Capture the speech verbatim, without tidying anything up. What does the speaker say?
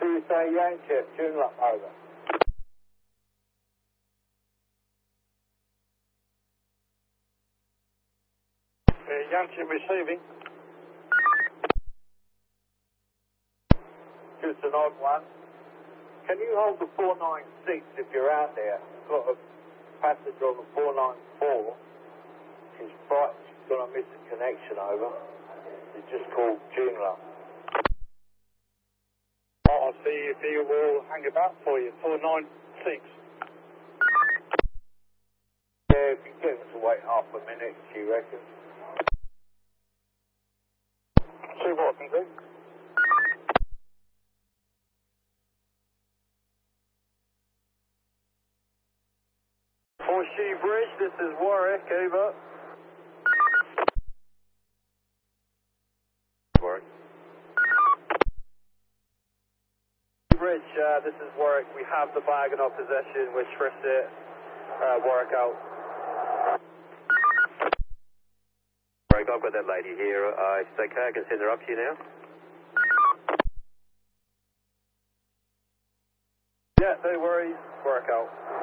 Do you say Yankee, Joondalup, over? Uh, Yankee receiving. Just an odd one. Can you hold the four nine six if you're out there? Got a passenger on the four nine four. She's frightened she's going to miss the connection over. It's just called Joondalup. I'll see if he will hang about for you. four nine six. Yeah, if you get him to wait half a minute, she reckons. See what I can do. Horseshoe Bridge, this is Warwick, over. Warwick. Bridge, uh, this is Warwick. We have the bag in our possession. We're stressed it. Uh, Warwick out. Warwick, I've got that lady here. Uh, if it's okay, I can send her up to you now. Yeah, no worries. Warwick out.